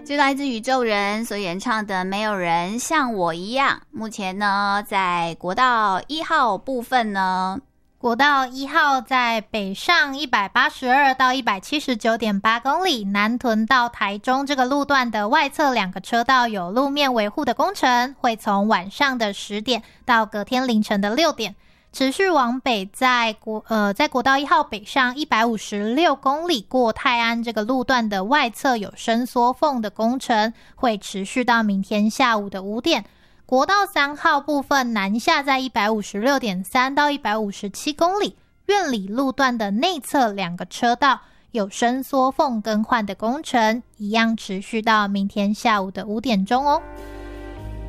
就来自宇宙人所演唱的《没有人像我一样》。目前呢，在国道1号部分呢， 国道1号在北上182到 179.8 公里，南屯到台中这个路段的外侧2个车道有路面维护的工程，会从晚上的10点到隔天凌晨的6点。持续往北在国道1号北上156公里过泰安这个路段的外侧有伸缩缝的工程，会持续到明天下午的5点。国道3号部分南下在 156.3 到157公里，苑里路段的内侧2个车道有伸缩缝更换的工程，一样持续到明天下午的5点钟哦。